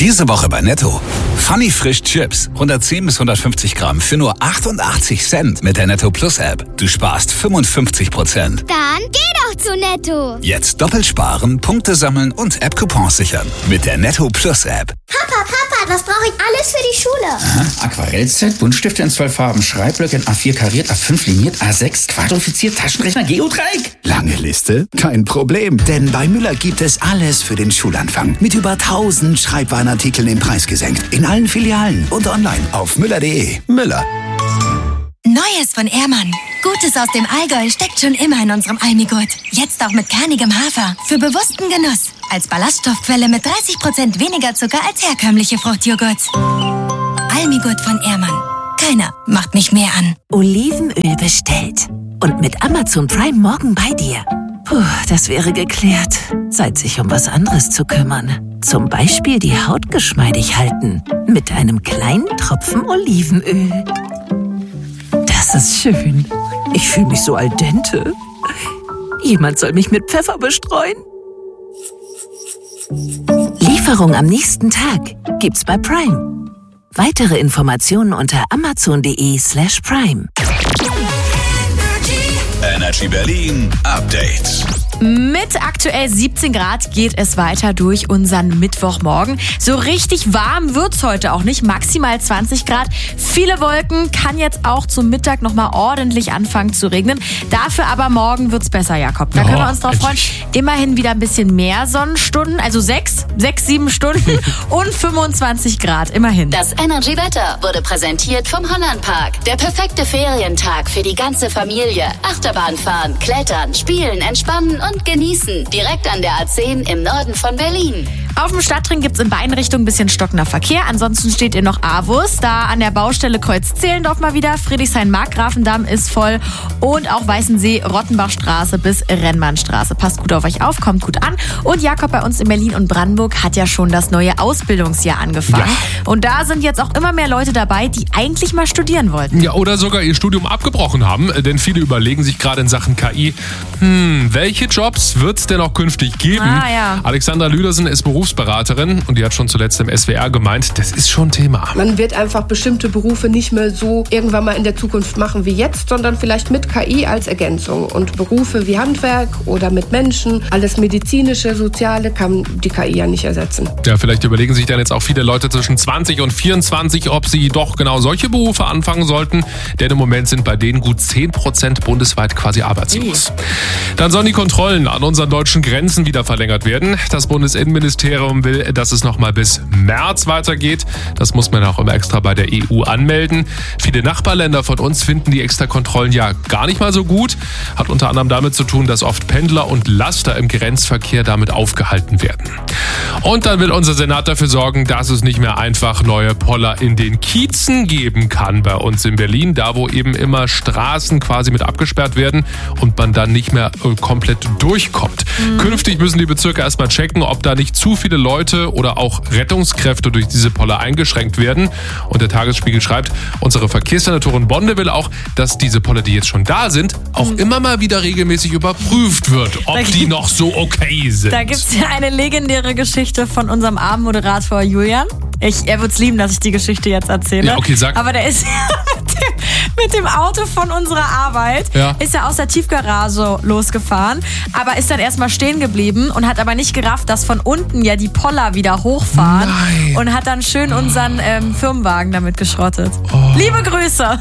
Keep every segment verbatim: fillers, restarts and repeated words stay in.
Diese Woche bei Netto. Funny Frisch Chips. hundertzehn bis hundertfünfzig Gramm für nur achtundachtzig Cent mit der Netto Plus App. Du sparst fünfundfünfzig Prozent. Dann geh doch zu Netto. Jetzt doppelt sparen, Punkte sammeln und App-Coupons sichern. Mit der Netto Plus App. Papa, Papa, was brauche ich alles für die Schule? Aha, Aquarellset, Buntstifte in zwölf Farben, Schreibblöcke in A vier kariert, A fünf liniert, A sechs quadrifiziert, Taschenrechner, Geodreieck. Lange Liste? Kein Problem, denn bei Müller gibt es alles für den Schulanfang. Mit über tausend Schreibwarenartikeln im Preis gesenkt. In allen Filialen und online auf müller punkt de. Müller. Neues von Ehrmann. Gutes aus dem Allgäu steckt schon immer in unserem Almigurt. Jetzt auch mit kernigem Hafer. Für bewussten Genuss. Als Ballaststoffquelle mit dreißig Prozent weniger Zucker als herkömmliche Fruchtjoghurts. Almigurt von Ehrmann. Keiner macht mich mehr an. Olivenöl bestellt. Und mit Amazon Prime morgen bei dir. Puh, das wäre geklärt. Zeit, sich um was anderes zu kümmern. Zum Beispiel die Haut geschmeidig halten. Mit einem kleinen Tropfen Olivenöl. Das ist schön. Ich fühle mich so al dente. Jemand soll mich mit Pfeffer bestreuen. Lieferung am nächsten Tag gibt's bei Prime. Weitere Informationen unter amazon punkt de slash prime. Energy Berlin Update. Mit aktuell siebzehn Grad geht es weiter durch unseren Mittwochmorgen. So richtig warm wird's heute auch nicht, maximal zwanzig Grad. Viele Wolken, kann jetzt auch zum Mittag nochmal ordentlich anfangen zu regnen. Dafür aber morgen wird's besser, Jakob. Da können wir uns drauf freuen. Immerhin wieder ein bisschen mehr Sonnenstunden, also sechs, sechs, sieben Stunden und fünfundzwanzig Grad, immerhin. Das Energy-Wetter wurde präsentiert vom Hollandpark. Der perfekte Ferientag für die ganze Familie. Achterbahn fahren, klettern, spielen, entspannen und genießen. Direkt an der A zehn im Norden von Berlin. Auf dem Stadtring gibt's in beiden Richtungen ein bisschen stockender Verkehr. Ansonsten steht ihr noch Avus. Da an der Baustelle Kreuz-Zehlendorf mal wieder. Friedrichshain-Markgrafendamm ist voll. Und auch Weißensee-Rottenbachstraße bis Rennmannstraße. Passt gut auf euch auf, kommt gut an. Und Jakob, bei uns in Berlin und Brandenburg hat ja schon das neue Ausbildungsjahr angefangen. Ja. Und da sind jetzt auch immer mehr Leute dabei, die eigentlich mal studieren wollten. Ja, oder sogar ihr Studium abgebrochen haben. Denn viele überlegen sich gerade in Sachen K I, hm, welche Jobs wird es denn auch künftig geben? Ah, ja. Alexandra Lüdersen ist Berufsberaterin und die hat schon zuletzt im S W R gemeint, das ist schon Thema. Man wird einfach bestimmte Berufe nicht mehr so irgendwann mal in der Zukunft machen wie jetzt, sondern vielleicht mit K I als Ergänzung. Und Berufe wie Handwerk oder mit Menschen, alles medizinische, soziale, kann die K I ja nicht ersetzen. Ja, vielleicht überlegen sich dann jetzt auch viele Leute zwischen zwanzig und vierundzwanzig, ob sie doch genau solche Berufe anfangen sollten. Denn im Moment sind bei denen gut zehn Prozent bundesweit quasi arbeitslos. Dann sollen die Kontrollen an unseren deutschen Grenzen wieder verlängert werden. Das Bundesinnenministerium will, dass es noch mal bis März weitergeht. Das muss man auch immer extra bei der E U anmelden. Viele Nachbarländer von uns finden die Extrakontrollen ja gar nicht mal so gut. Hat unter anderem damit zu tun, dass oft Pendler und Laster im Grenzverkehr damit aufgehalten werden. Und dann will unser Senat dafür sorgen, dass es nicht mehr einfach neue Poller in den Kiezen geben kann bei uns in Berlin. Da, wo eben immer Straßen quasi mit abgesperrt werden und man dann nicht mehr komplett durchkommt. Mhm. Künftig müssen die Bezirke erstmal checken, ob da nicht zu viele Leute oder auch Rettungskräfte durch diese Poller eingeschränkt werden. Und der Tagesspiegel schreibt, unsere Verkehrssenatorin Bonde will auch, dass diese Poller, die jetzt schon da sind, auch mhm. immer mal wieder regelmäßig überprüft wird, ob die noch so okay sind. Da gibt es ja eine legendäre Geschichte von unserem Abendmoderator Julian. Ich, er wird's lieben, dass ich die Geschichte jetzt erzähle. Ja, okay, sag. Aber der ist mit dem, mit dem Auto von unserer Arbeit, ja. ist er aus der Tiefgarage losgefahren, aber ist dann erstmal stehen geblieben und hat aber nicht gerafft, dass von unten ja die Poller wieder hochfahren. Nein. Und hat dann schön unseren ähm, Firmenwagen damit geschrottet. Oh. Liebe Grüße!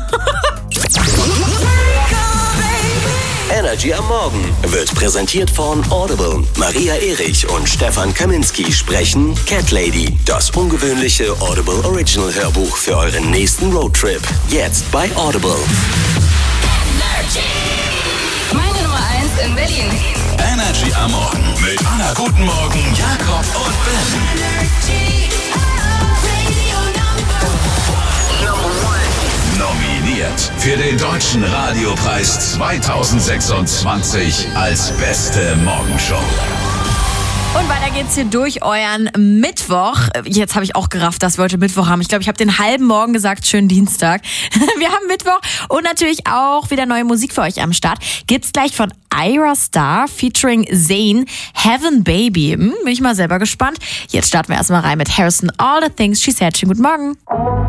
Energy am Morgen wird präsentiert von Audible. Maria Erich und Stefan Kaminski sprechen Cat Lady, das ungewöhnliche Audible Original Hörbuch für euren nächsten Roadtrip. Jetzt bei Audible. Energy. Meine Nummer eins in Berlin. Energy am Morgen mit Anna Guten Morgen, Jakob und Ben. Energy. Radio Number One. Nominiert für den Deutschen Radiopreis zweitausendsechsundzwanzig als beste Morgenshow. Und weiter geht's hier durch euren Mittwoch. Jetzt habe ich auch gerafft, dass wir heute Mittwoch haben. Ich glaube, ich habe den halben Morgen gesagt, schönen Dienstag. Wir haben Mittwoch und natürlich auch wieder neue Musik für euch am Start. Gibt's gleich von Ira Star featuring Zayn, Heaven Baby. Hm, bin ich mal selber gespannt. Jetzt starten wir erstmal rein mit Harrison, All the Things She Said. Schönen guten Morgen.